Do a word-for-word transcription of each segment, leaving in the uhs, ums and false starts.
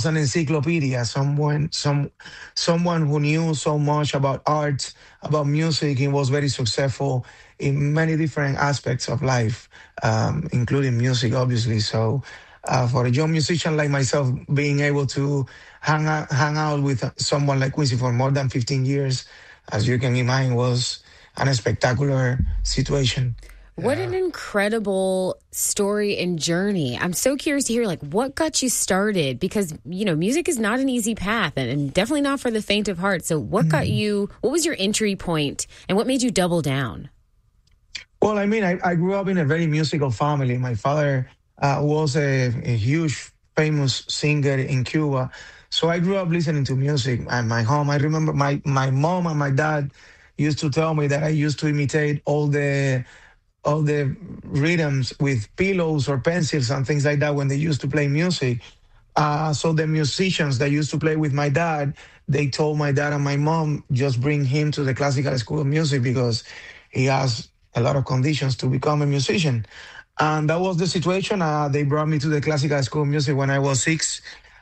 was an encyclopedia, someone, some, someone who knew so much about art, about music. He was very successful in many different aspects of life, um, including music, obviously. So, uh, for a young musician like myself, being able to hang out, hang out with someone like Quincy for more than fifteen years, as you can imagine, was an spectacular situation. What an incredible story and journey. I'm so curious to hear, like, what got you started? Because, you know, music is not an easy path and, and definitely not for the faint of heart. So what got you, what was your entry point and what made you double down? Well, I mean, I, I grew up in a very musical family. My father uh, was a, a huge, famous singer in Cuba. So I grew up listening to music at my home. I remember my, my mom and my dad used to tell me that I used to imitate all the all the rhythms with pillows or pencils and things like that when they used to play music. Uh, so the musicians that used to play with my dad, they told my dad and my mom, just bring him to the classical school of music because he has a lot of conditions to become a musician. And that was the situation. Uh, they brought me to the classical school of music when I was six.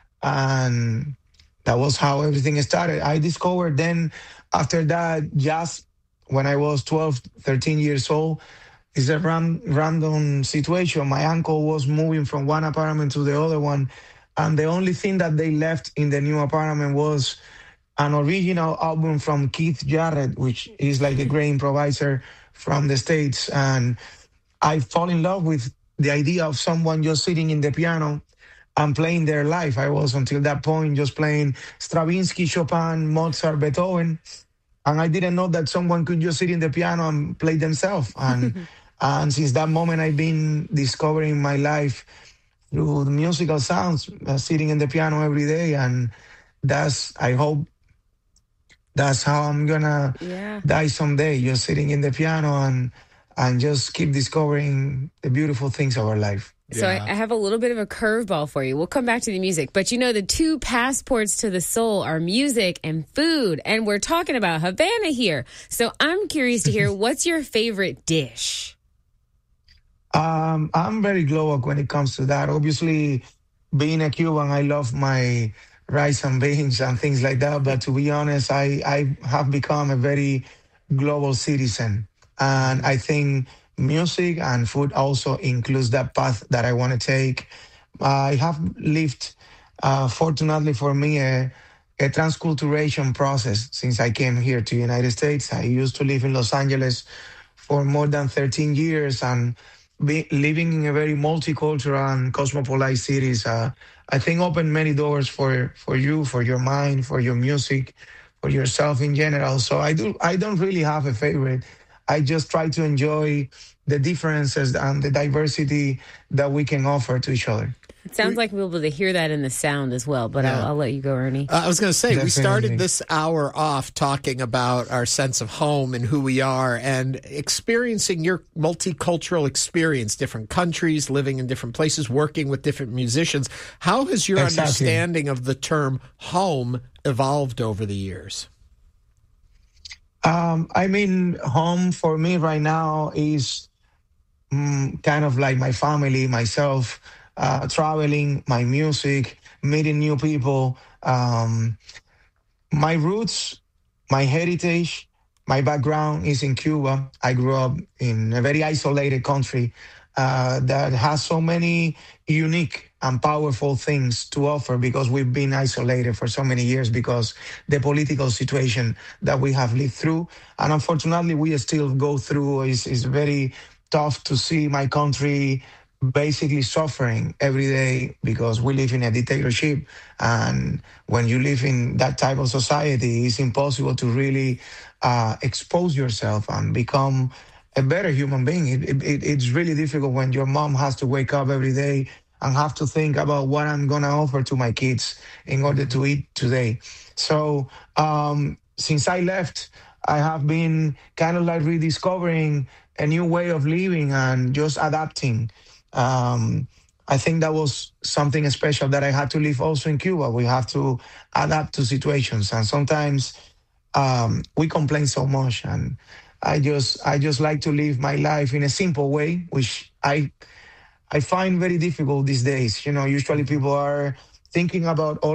And that was how everything started. I discovered then, after that, jazz when I was twelve, thirteen years old. It's a ran, random situation. My uncle was moving from one apartment to the other one, and the only thing that they left in the new apartment was an original album from Keith Jarrett, which is like a great improviser from the States. And I fall in love with the idea of someone just sitting in the piano and playing their life. I was, until that point, just playing Stravinsky, Chopin, Mozart, Beethoven. And I didn't know that someone could just sit in the piano and play themselves. And And since that moment, I've been discovering my life through the musical sounds, uh, sitting in the piano every day. And that's, I hope, that's how I'm going to yeah. die someday, just sitting in the piano and and just keep discovering the beautiful things of our life. So yeah. I, I have a little bit of a curveball for you. We'll come back to the music. But you know, the two passports to the soul are music and food. And we're talking about Havana here. So I'm curious to hear, what's your favorite dish? Um, I'm very global when it comes to that. Obviously, being a Cuban, I love my rice and beans and things like that. But to be honest, I, I have become a very global citizen. And I think music and food also includes that path that I want to take. I have lived, uh, fortunately for me, a, a transculturation process since I came here to the United States. I used to live in Los Angeles for more than thirteen years, and Be, living in a very multicultural and cosmopolite cities, uh, I think opened many doors for, for you, for your mind, for your music, for yourself in general. So I do I don't really have a favorite. I just try to enjoy the differences and the diversity that we can offer to each other. It sounds like we'll be able to hear that in the sound as well, but yeah. I'll, I'll let you go, Ernie. Uh, I was going to say, Definitely. We started this hour off talking about our sense of home and who we are and experiencing your multicultural experience, different countries, living in different places, working with different musicians. How has your exactly. understanding of the term home evolved over the years? Um, I mean, home for me right now is mm, kind of like my family, myself, Uh, traveling, my music, meeting new people, um, my roots, my heritage, my background is in Cuba. I grew up in a very isolated country uh, that has so many unique and powerful things to offer because we've been isolated for so many years because the political situation that we have lived through. And unfortunately, we still go through. It's, it's very tough to see my country basically suffering every day because we live in a dictatorship. And when you live in that type of society, it's impossible to really uh, expose yourself and become a better human being. It, it, it's really difficult when your mom has to wake up every day and have to think about what I'm going to offer to my kids in order to eat today. So um, since I left, I have been kind of like rediscovering a new way of living and just adapting. Um, I think that was something special that I had to live also in Cuba. We have to adapt to situations, and sometimes um, we complain so much. And I just, I just like to live my life in a simple way, which I, I find very difficult these days. You know, usually people are thinking about all